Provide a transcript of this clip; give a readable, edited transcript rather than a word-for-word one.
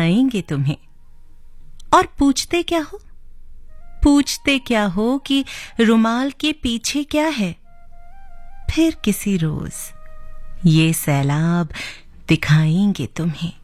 दिखाएंगे तुम्हें। और पूछते क्या हो? पूछते क्या हो कि रुमाल के पीछे क्या है? फिर किसी रोज ये सैलाब दिखाएंगे तुम्हें।